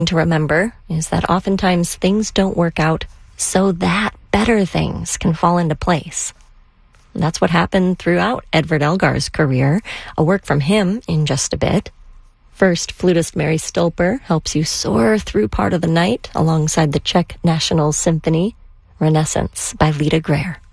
to remember is that oftentimes things don't work out so that better things can fall into place. That's what happened throughout Edvard Elgar's career. A work from him in just a bit. First, flutist Mary Stolper helps you soar through part of the night alongside the Czech National Symphony, Renaissance by Lita Greer.